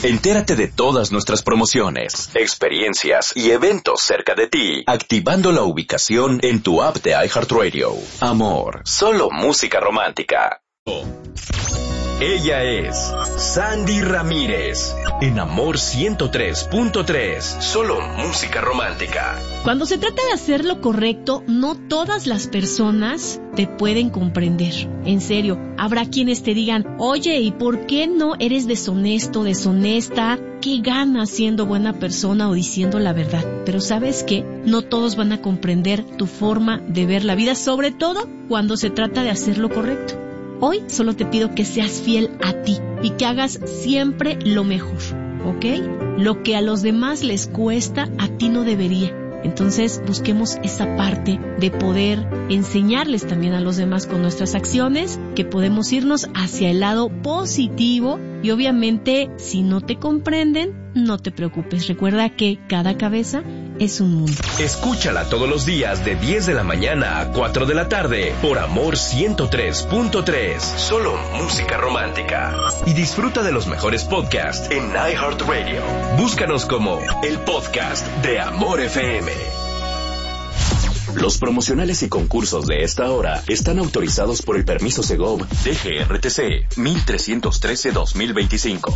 Entérate de todas nuestras promociones, experiencias y eventos cerca de ti, activando la ubicación en tu app de iHeartRadio. Amor, solo música romántica. Ella es Sandy Ramírez, en Amor 103.3, solo música romántica. Cuando se trata de hacer lo correcto, no todas las personas te pueden comprender. En serio, habrá quienes te digan, oye, ¿y por qué no eres deshonesto, deshonesta? ¿Qué ganas siendo buena persona o diciendo la verdad? Pero ¿sabes qué? No todos van a comprender tu forma de ver la vida, sobre todo cuando se trata de hacer lo correcto. Hoy solo te pido que seas fiel a ti y que hagas siempre lo mejor, ¿ok? Lo que a los demás les cuesta, a ti no debería. Entonces busquemos esa parte de poder enseñarles también a los demás con nuestras acciones, que podemos irnos hacia el lado positivo y obviamente si no te comprenden, no te preocupes. Recuerda que cada cabeza es un mundo. Escúchala todos los días de 10 de la mañana a 4 de la tarde por Amor 103.3, solo música romántica. Y disfruta de los mejores podcasts en iHeartRadio. Búscanos como el podcast de Amor FM. Los promocionales y concursos de esta hora están autorizados por el permiso Segov DGRTC 1313-2025.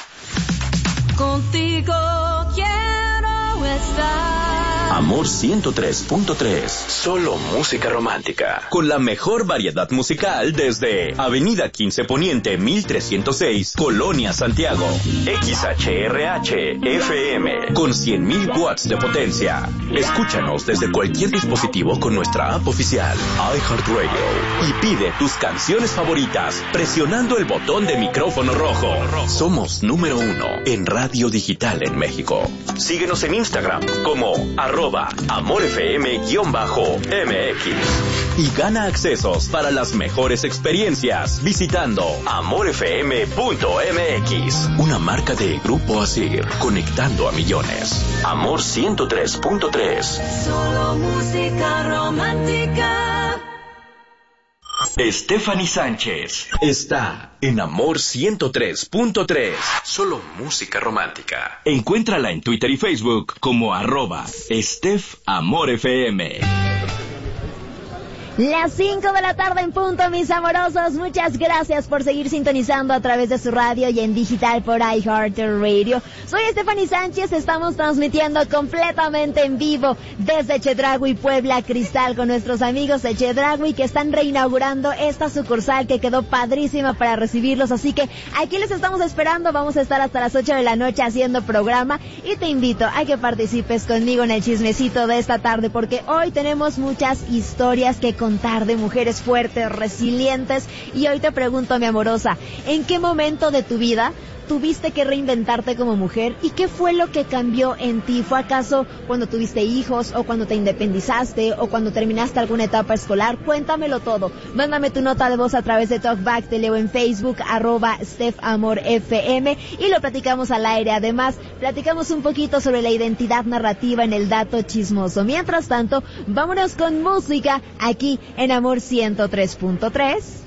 Contigo quiero estar. Amor 103.3, solo música romántica. Con la mejor variedad musical desde Avenida 15 Poniente 1306, Colonia Santiago. XHRH FM con 100.000 watts de potencia. Escúchanos desde cualquier dispositivo con nuestra app oficial iHeartRadio y pide tus canciones favoritas presionando el botón de micrófono rojo. Somos número 1 en radio digital en México. Síguenos en Instagram como @AmorFM_MX y gana accesos para las mejores experiencias visitando amorfm.mx, una marca de Grupo Asir, conectando a millones. Amor 103.3, solo música romántica. Stephanie Sánchez está en Amor 103.3, solo música romántica. Encuéntrala en Twitter y Facebook como @StephAmorFM. Las 5 de la tarde en punto, mis amorosos. Muchas gracias por seguir sintonizando a través de su radio y en digital por iHeartRadio. Soy Stephanie Sánchez, estamos transmitiendo completamente en vivo desde Chedraui, Puebla, Cristal, con nuestros amigos de Chedraui que están reinaugurando esta sucursal que quedó padrísima para recibirlos. Así que aquí les estamos esperando, vamos a estar hasta las 8 de la noche haciendo programa y te invito a que participes conmigo en el chismecito de esta tarde porque hoy tenemos muchas historias que contar de mujeres fuertes, resilientes. Y hoy te pregunto, mi amorosa, ¿en qué momento de tu vida tuviste que reinventarte como mujer? ¿Y qué fue lo que cambió en ti? ¿Fue acaso cuando tuviste hijos o cuando te independizaste o cuando terminaste alguna etapa escolar? Cuéntamelo todo. Mándame tu nota de voz a través de Talkback, te leo en Facebook, @StephAmorFM y lo platicamos al aire. Además, platicamos un poquito sobre la identidad narrativa en el dato chismoso. Mientras tanto, vámonos con música aquí en Amor 103.3.